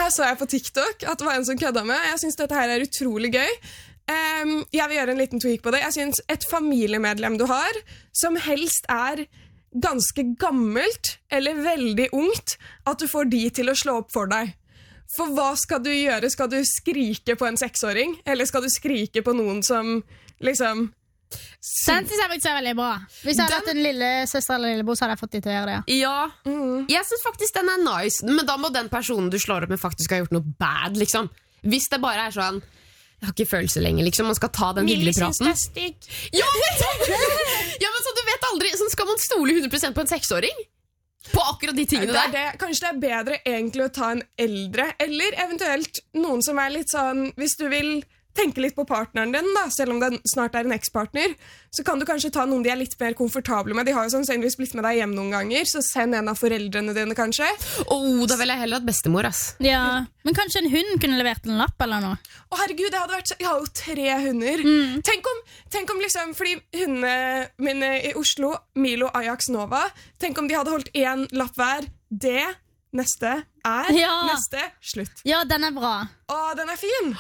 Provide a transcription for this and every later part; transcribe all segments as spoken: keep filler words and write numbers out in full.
her så jeg på TikTok at det var en som kødda med. Jeg synes dette her er utrolig gøy. Um, jeg vil gjøre en liten tweak på det. Jeg synes et familiemedlem du har, som helst er ganske gammelt eller veldig ungt, at du får de til å slå opp for deg. For hva skal du gjøre? Skal du skrike på en seksåring? Eller skal du skrike på noen som liksom... Den synes jeg faktisk er veldig bra. Hvis jeg hadde hatt en lille søster eller lillebror, så hadde jeg fått de til å gjøre det. Ja, Mm. jeg synes faktisk den er nice. Men da må den personen du slår opp med faktisk ha gjort noe bad, liksom. Hvis det bare er sånn, jeg har ikke følelse lenger, liksom. Man skal ta den hyggelige praten. Millie synes det er stygg. Ja, men, ja, men så du vet aldri, sånn skal man stole hundre prosent på en seksåring? På akkurat de tingene det er der? det. Kanskje det er bedre egentlig å ta en eldre, eller eventuelt noen som er litt sånn, hvis du vil tenke litt på partneren din, da, selv om det snart er en eks-partner, så kan du kanskje ta noen de er litt mer komfortable med. De har jo sannsynligvis blitt med deg hjem noen ganger, så send en av foreldrene dine, kanskje. Oh, da vil jeg heller hatt bestemor, ass. Ja, men kanskje en hund kunne levert en lapp eller noe? Å herregud, det hadde vært så... Jeg har jo tre hunder. Mm. Tenk, om, tenk om liksom, fordi hundene mine i Oslo, Milo, Ajax, Nova, tenk om de hadde holdt en lapp hver. Det, neste, er, Ja. neste, slutt. Ja, den er bra. Å, den er fin!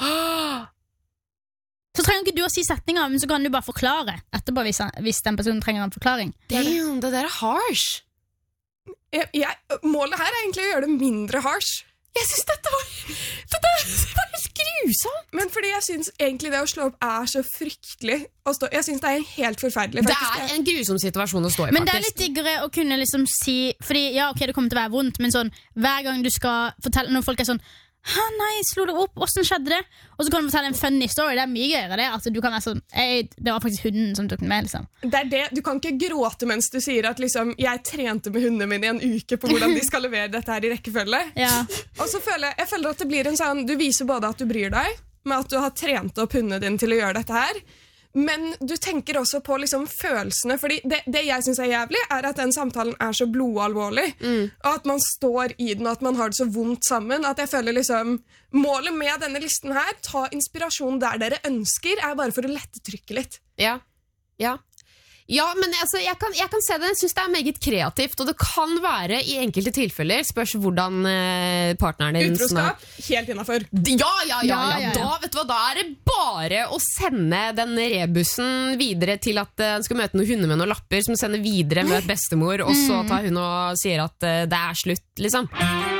Så trenger ikke du å si setninger, men så kan du bare forklare etterpå hvis, hvis den personen trenger en forklaring. Damn, det der er harsh. Jeg, jeg, målet her er egentlig å gjøre det mindre harsh. Jeg synes dette var, dette var helt grusomt. Men fordi jeg synes egentlig det å slå opp er så fryktelig å stå. Jeg synes det er helt forferdelig. Det faktisk. er en grusom situasjon å stå i, Men det er faktisk. litt diggere å kunne liksom si, fordi ja, ok, det kommer til å være vondt, men sånn, hver gang du skal fortelle, når folk er sånn, «Hæ, nei, slo det opp, hvordan skjedde det?» Og så kan du fortelle en funny story, det er mye gøyere det. Altså, du kan være sånn, «Ei, det var faktisk hunden som tok den med», liksom. Det er det. Du kan ikke gråte mens du sier at liksom, jeg trente med hundene mine i en uke på hvordan de skal levere dette her i rekkefølge. Ja. Og så føler jeg, jeg føler at det blir en sånn, du viser både at du bryr deg, med at du har trent opp hundene dine til å gjøre dette her, men du tenker også på liksom følelsene, fordi det, det jeg synes er jævlig, er at den samtalen er så blodalvorlig, mm. og at man står i den, og at man har det så vondt sammen, at jeg føler liksom, målet med denne listen her, ta inspirasjon der dere ønsker, er bare for å lette trykket litt. Ja, ja. Ja, men altså, jeg, kan, jeg kan se det. Jeg synes det er meget kreativt, og det kan være i enkelte tilfeller, spørs hvordan eh, partneren din... Utroskap, helt innenfor. Ja, ja, ja, ja, Ja, ja, ja. Da, vet du hva, da er det bare å sende den rebussen videre til at han uh, skal møte noen hunder med noen lapper, som sender videre med bestemor, og så tar hun og sier at uh, det er slutt, liksom.